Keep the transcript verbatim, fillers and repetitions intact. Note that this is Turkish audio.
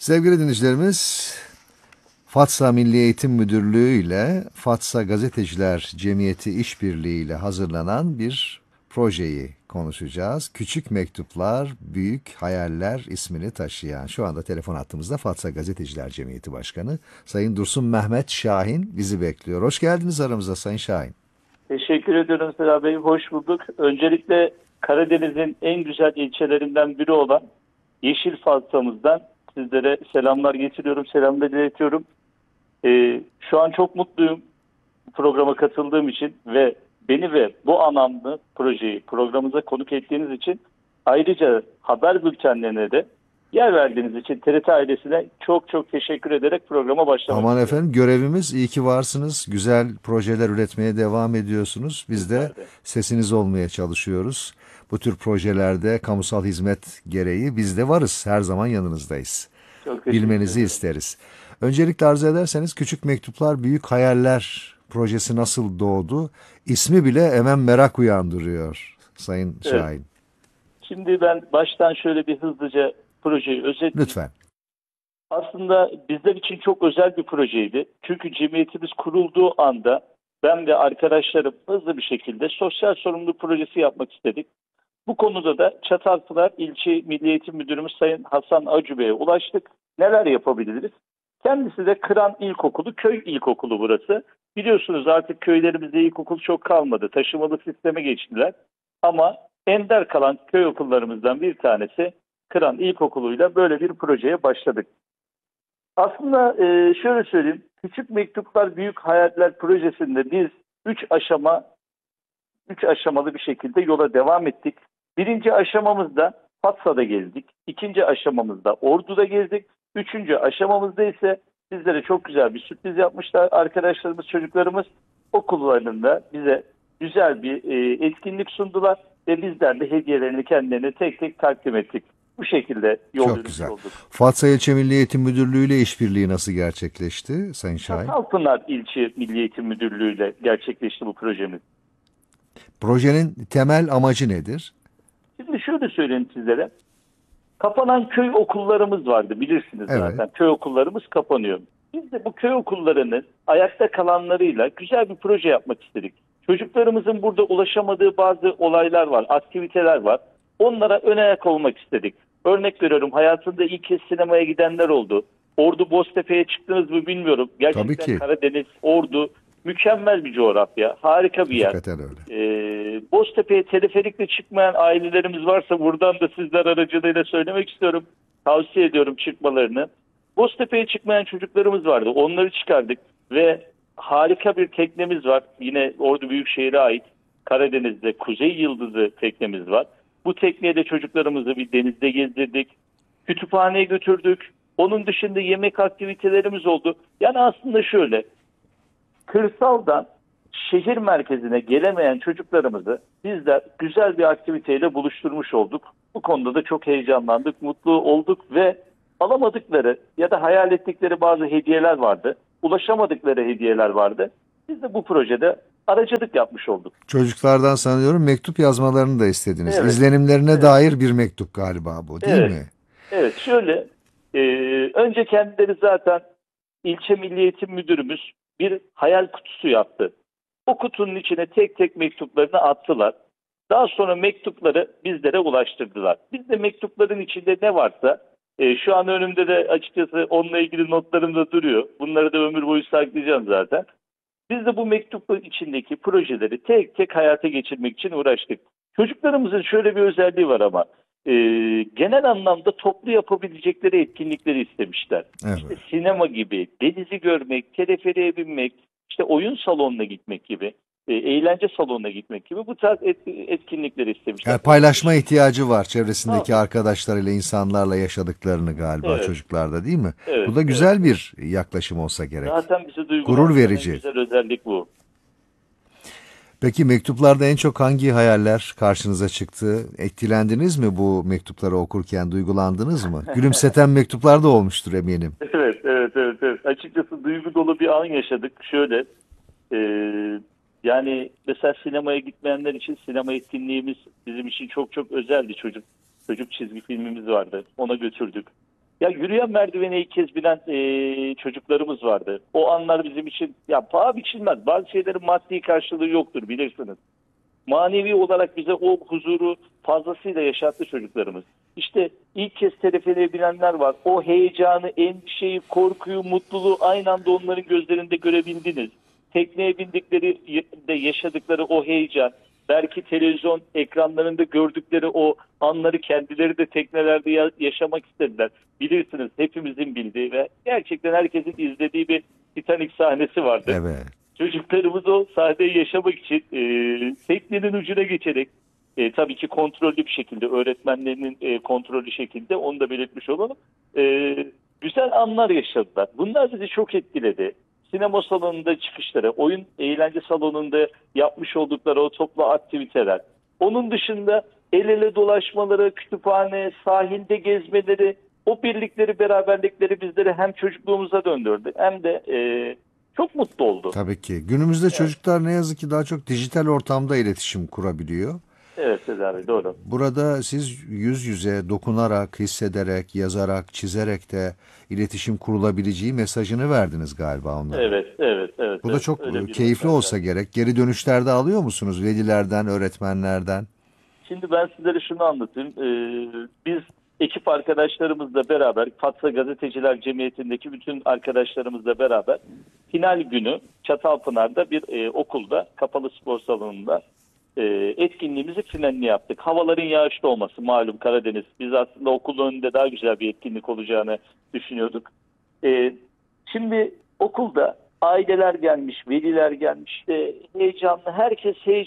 Sevgili dinleyicilerimiz, Fatsa Milli Eğitim Müdürlüğü ile Fatsa Gazeteciler Cemiyeti işbirliği ile hazırlanan bir projeyi konuşacağız. Küçük Mektuplar, Büyük Hayaller ismini taşıyan, şu anda telefon hattımızda Fatsa Gazeteciler Cemiyeti Başkanı Sayın Dursun Mehmet Şahin bizi bekliyor. Hoş geldiniz aramıza Sayın Şahin. Teşekkür ediyorum Selam Bey. Hoş bulduk. Öncelikle Karadeniz'in en güzel ilçelerinden biri olan Yeşil Fatsa'mızdan sizlere selamlar getiriyorum, selamlar iletiyorum. Ee, şu an çok mutluyum bu programa katıldığım için ve beni ve bu anlamlı projeyi programımıza konuk ettiğiniz için, ayrıca haber bültenlerine de yer verdiğiniz için T R T ailesine çok çok teşekkür ederek programa başlamak Aman istiyorum. efendim, görevimiz, iyi ki varsınız. Güzel projeler üretmeye devam ediyorsunuz. Biz de Nerede? sesiniz olmaya çalışıyoruz. Bu tür projelerde kamusal hizmet gereği biz de varız. Her zaman yanınızdayız. Çok teşekkür Bilmenizi ederim. isteriz. Öncelikle arzu ederseniz Küçük Mektuplar, Büyük Hayaller projesi nasıl doğdu? İsmi bile hemen merak uyandırıyor Sayın Evet. Şahin. Şimdi ben baştan şöyle bir hızlıca projeyi özetleyeyim. Lütfen. Aslında bizler için çok özel bir projeydi. Çünkü cemiyetimiz kurulduğu anda ben ve arkadaşlarım hızlı bir şekilde sosyal sorumluluk projesi yapmak istedik. Bu konuda da Çatalpınar İlçe Milli Eğitim Müdürümüz Sayın Hasan Acı Bey'e ulaştık. Neler yapabiliriz? Kendisi de Kıran İlkokulu, köy ilkokulu burası. Biliyorsunuz artık köylerimizde ilkokul çok kalmadı. Taşımalı sisteme geçtiler. Ama ender kalan köy okullarımızdan bir tanesi Kıran İlkokulu'yla böyle bir projeye başladık. Aslında e, şöyle söyleyeyim, Küçük Mektuplar Büyük Hayaller projesinde biz üç aşama, üç aşamalı bir şekilde yola devam ettik. Birinci aşamamızda Fatsa'da gezdik. İkinci aşamamızda Ordu'da gezdik. Üçüncü aşamamızda ise bizlere çok güzel bir sürpriz yapmışlar. Arkadaşlarımız, çocuklarımız okullarında bize güzel bir e, etkinlik sundular ve bizler de hediyelerini kendilerine tek tek takdim ettik. Bu şekilde yol Çok yürümüş güzel. olduk. Fatsa İlçe Milli Eğitim Müdürlüğü ile işbirliği nasıl gerçekleşti Sayın Şahin? Çatalpınar İlçe Milli Eğitim Müdürlüğü ile gerçekleşti bu projemiz. Projenin temel amacı nedir? Şimdi şöyle söyleyeyim sizlere. Kapanan köy okullarımız vardı, bilirsiniz Evet. zaten. Köy okullarımız kapanıyor. Biz de bu köy okullarının ayakta kalanlarıyla güzel bir proje yapmak istedik. Çocuklarımızın burada ulaşamadığı bazı olaylar var, aktiviteler var. Onlara ön ayak olmak istedik. Örnek veriyorum, hayatında ilk kez sinemaya gidenler oldu. Ordu Boztepe'ye çıktınız mı bilmiyorum. Tabii Gerçekten ki. Karadeniz, Ordu mükemmel bir coğrafya, harika bir yer. Hakikaten öyle. Ee, Boztepe'ye teleferikle çıkmayan ailelerimiz varsa buradan da sizler aracılığıyla söylemek istiyorum. Tavsiye ediyorum çıkmalarını. Boztepe'ye çıkmayan çocuklarımız vardı. Onları çıkardık ve harika bir teknemiz var. Yine Ordu Büyükşehir'e ait Karadeniz'de Kuzey Yıldızı teknemiz var. Bu tekneyle çocuklarımızı bir denizde gezdirdik. Kütüphaneye götürdük. Onun dışında yemek aktivitelerimiz oldu. Yani aslında şöyle, kırsaldan şehir merkezine gelemeyen çocuklarımızı bizler güzel bir aktiviteyle buluşturmuş olduk. Bu konuda da çok heyecanlandık, mutlu olduk ve alamadıkları ya da hayal ettikleri bazı hediyeler vardı. Ulaşamadıkları hediyeler vardı. Biz de bu projede aracılık yapmış olduk. Çocuklardan sanıyorum mektup yazmalarını da istediniz. Evet, İzlenimlerine evet, dair bir mektup galiba bu, değil evet, mi? evet. Şöyle, e, önce kendileri zaten ilçe Milli Eğitim Müdürümüz bir hayal kutusu yaptı. O kutunun içine tek tek mektuplarını attılar. Daha sonra mektupları bizlere ulaştırdılar. Biz de mektupların içinde ne varsa, e, şu an önümde de açıkçası onunla ilgili notlarım da duruyor. Bunları da ömür boyu saklayacağım zaten. Biz de bu mektupların içindeki projeleri tek tek hayata geçirmek için uğraştık. Çocuklarımızın şöyle bir özelliği var ama e, genel anlamda toplu yapabilecekleri etkinlikleri istemişler. İşte Evet. sinema gibi, denizi görmek, teleferiğe binmek, işte oyun salonuna gitmek gibi, e, eğlence salonuna gitmek gibi bu tarz et, etkinlikleri istemişler. Yani paylaşma ihtiyacı var çevresindeki Tabii. arkadaşlarıyla, insanlarla yaşadıklarını galiba Evet, çocuklarda, değil mi? evet, Bu da evet. güzel bir yaklaşım olsa gerek. Zaten bizi Gurur duygulandıran en verici. güzel özellik bu. Peki mektuplarda en çok hangi hayaller karşınıza çıktı? Etkilendiniz mi bu mektupları okurken, duygulandınız mı? Gülümseten mektuplar da olmuştur eminim. Evet, evet, evet, evet. Açıkçası duygu dolu bir an yaşadık. Şöyle, e, yani mesela sinemaya gitmeyenler için sinema etkinliğimiz bizim için çok çok özeldi. Çocuk çocuk çizgi filmimiz vardı. Ona götürdük. Ya yürüyen merdiveni ilk kez binen e, çocuklarımız vardı. O anlar bizim için ya paha biçilmez. Bazı şeylerin maddi karşılığı yoktur bilirsiniz. Manevi olarak bize o huzuru fazlasıyla yaşattı çocuklarımız. İşte ilk kez teleferiğe binenler var. O heyecanı, endişeyi, korkuyu, mutluluğu aynı anda onların gözlerinde görebildiniz. Tekneye bindikleri de yaşadıkları o heyecan, belki televizyon ekranlarında gördükleri o anları kendileri de teknelerde ya- yaşamak istediler. Bilirsiniz hepimizin bildiği ve gerçekten herkesin izlediği bir Titanic sahnesi vardı. Evet. Çocuklarımız o sahneyi yaşamak için e, teknenin ucuna geçerek e, tabii ki kontrollü bir şekilde öğretmenlerinin e, kontrollü şekilde onu da belirtmiş olalım. E, güzel anlar yaşadılar. Bunlar bizi çok etkiledi. Sinema salonunda çıkışları, oyun eğlence salonunda yapmış oldukları o toplu aktiviteler. Onun dışında el ele dolaşmaları, kütüphane, sahilde gezmeleri, o birlikleri, beraberlikleri bizleri hem çocukluğumuza döndürdü hem de e, çok mutlu oldu. Tabii ki. Günümüzde çocuklar ne yazık ki daha çok dijital ortamda iletişim kurabiliyor. Evet Sezer Bey, doğru. Burada siz yüz yüze dokunarak, hissederek, yazarak, çizerek de iletişim kurulabileceği mesajını verdiniz galiba onlara. Evet, evet, evet. Bu da evet. çok Öyle bir keyifli mesaj olsa verdi. gerek. Geri dönüşlerde alıyor musunuz velilerden, öğretmenlerden? Şimdi ben sizlere şunu anlatayım. Ee, biz ekip arkadaşlarımızla beraber, Fatsa Gazeteciler Cemiyeti'ndeki bütün arkadaşlarımızla beraber final günü Çatalpınar'da bir e, okulda, kapalı spor salonunda e, etkinliğimizi finalini yaptık. Havaların yağışlı olması malum Karadeniz. Biz aslında okulun önünde daha güzel bir etkinlik olacağını düşünüyorduk. E, şimdi okulda aileler gelmiş, veliler gelmiş, işte heyecanlı, herkes heyecanlı.